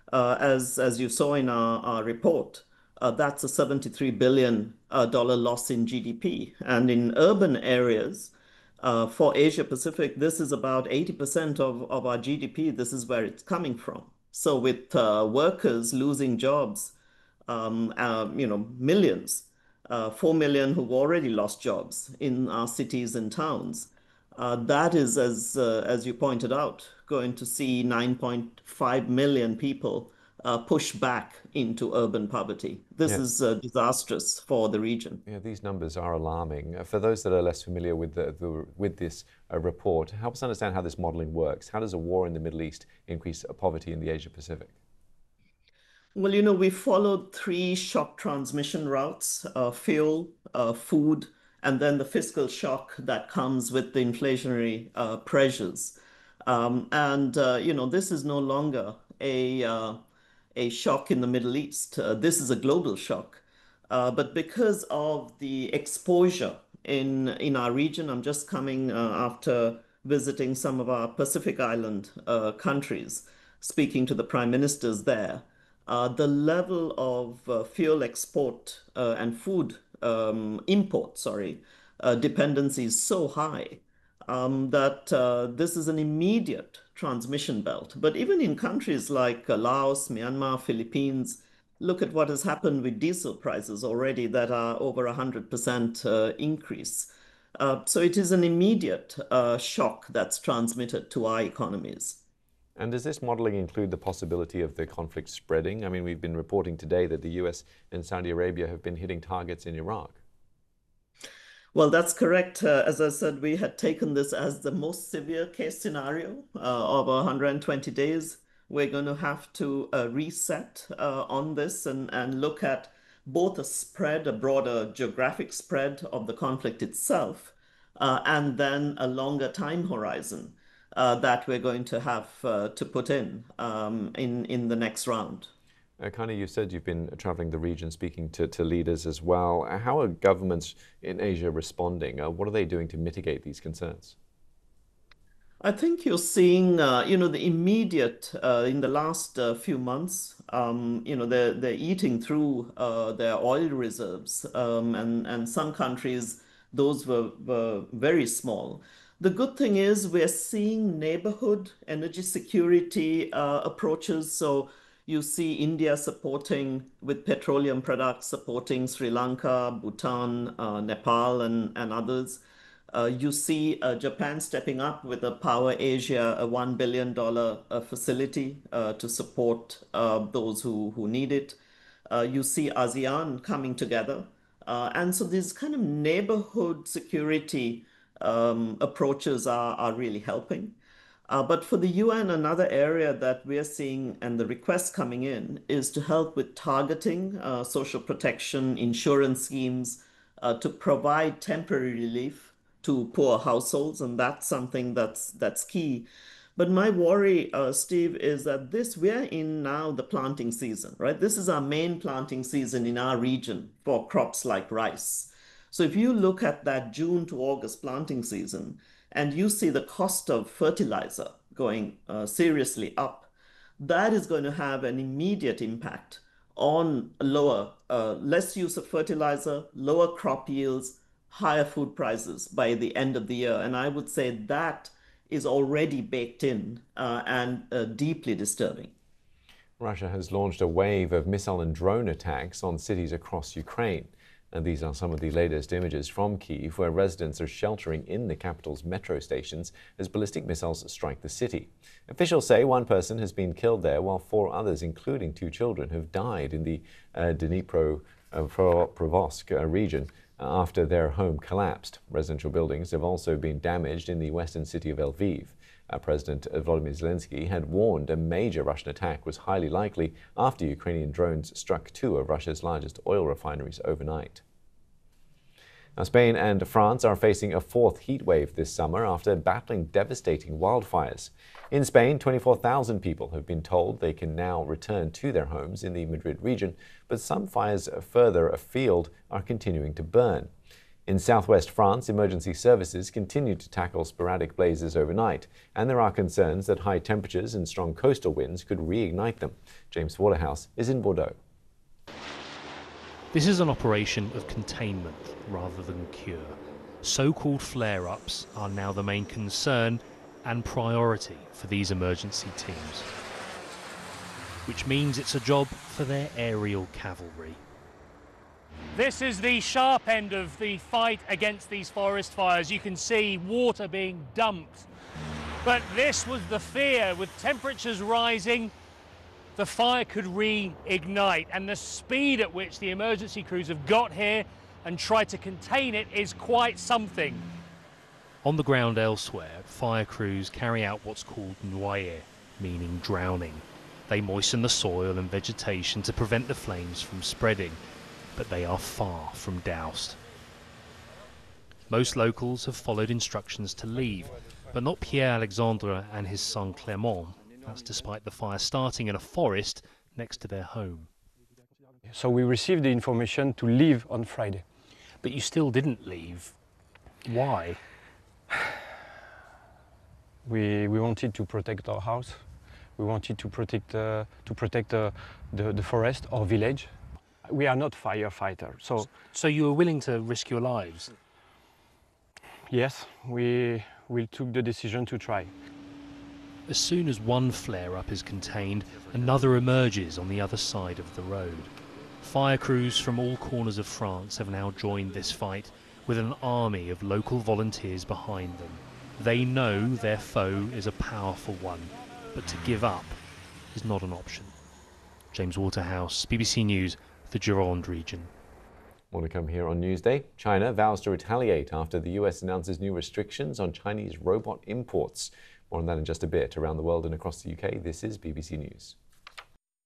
As you saw in our report, that's a $73 billion loss in GDP. And in urban areas, for Asia Pacific, this is about 80% of our GDP. This is where it's coming from. So with workers losing jobs, millions, 4 million who've already lost jobs in our cities and towns. That is, as you pointed out, going to see 9.5 million people push back into urban poverty. This Yeah, is disastrous for the region. yeah, these numbers are alarming. For those that are less familiar with with this report, help us understand how this modeling works. How does a war in the Middle East increase poverty in the Asia Pacific? Well, we followed three shock transmission routes, fuel, food, and then the fiscal shock that comes with the inflationary pressures. This is no longer a shock in the Middle East. This is a global shock. But because of the exposure in our region, I'm just coming after visiting some of our Pacific Island countries, speaking to the prime ministers there. The level of fuel export and food import, sorry, dependency is so high that this is an immediate transmission belt. But even in countries like Laos, Myanmar, Philippines, look at what has happened with diesel prices already that are over 100% increase. So it is an immediate shock that's transmitted to our economies. And does this modeling include the possibility of the conflict spreading? I mean, we've been reporting today that the US and Saudi Arabia have been hitting targets in Iraq. Well, that's correct. As I said, we had taken this as the most severe case scenario of 120 days. We're going to have to reset on this and look at both a broader geographic spread of the conflict itself, and then a longer time horizon that we're going to have to put in the next round. Connie, you said you've been traveling the region speaking to leaders as well. How are governments in Asia responding? What are they doing to mitigate these concerns? I think you're seeing, the immediate in the last few months. They're eating through their oil reserves, and some countries those were very small. The good thing is we're seeing neighborhood energy security approaches. So you see India supporting with petroleum products, supporting Sri Lanka, Bhutan, Nepal, and others. You see Japan stepping up with a Power Asia, a $1 billion facility to support those who need it. You see ASEAN coming together. And so these kind of neighborhood security approaches are really helping. But for the UN, another area that we are seeing and the requests coming in is to help with targeting social protection, insurance schemes to provide temporary relief to poor households, and that's something that's key. But my worry, Steve, is that we're in now the planting season, right? This is our main planting season in our region for crops like rice. So if you look at that June to August planting season and you see the cost of fertilizer going seriously up, that is going to have an immediate impact on less use of fertilizer, lower crop yields, higher food prices by the end of the year. And I would say that is already baked in and deeply disturbing. Russia has launched a wave of missile and drone attacks on cities across Ukraine. And these are some of the latest images from Kyiv, where residents are sheltering in the capital's metro stations as ballistic missiles strike the city. Officials say one person has been killed there, while four others, including two children, have died in the Dnipropetrovsk region after their home collapsed. Residential buildings have also been damaged in the western city of Lviv. President Volodymyr Zelensky had warned a major Russian attack was highly likely after Ukrainian drones struck two of Russia's largest oil refineries overnight. Now, Spain and France are facing a fourth heat wave this summer after battling devastating wildfires. In Spain, 24,000 people have been told they can now return to their homes in the Madrid region, but some fires further afield are continuing to burn. In southwest France, emergency services continue to tackle sporadic blazes overnight, and there are concerns that high temperatures and strong coastal winds could reignite them. James Waterhouse is in Bordeaux. This is an operation of containment rather than cure. So-called flare-ups are now the main concern and priority for these emergency teams, which means it's a job for their aerial cavalry. This is the sharp end of the fight against these forest fires. You can see water being dumped. But this was the fear. With temperatures rising, the fire could reignite. And the speed at which the emergency crews have got here and tried to contain it is quite something. On the ground elsewhere, fire crews carry out what's called noyer, meaning drowning. They moisten the soil and vegetation to prevent the flames from spreading, but they are far from doused. Most locals have followed instructions to leave, but not Pierre Alexandre and his son Clément. That's despite the fire starting in a forest next to their home. So we received the information to leave on Friday. But you still didn't leave. Why? We wanted to protect our house. We wanted to protect the forest, our village. We are not firefighters, so you were willing to risk your lives? Yes, we took the decision to try. As soon as one flare-up is contained, another emerges on the other side of the road. Fire crews from all corners of France have now joined this fight, with an army of local volunteers behind them. They know their foe is a powerful one, but to give up is not an option. James Waterhouse, BBC News, the Gironde region. More to come here on Newsday. China vows to retaliate after the US announces new restrictions on Chinese robot imports. More on that in just a bit. Around the world and across the UK, this is BBC News.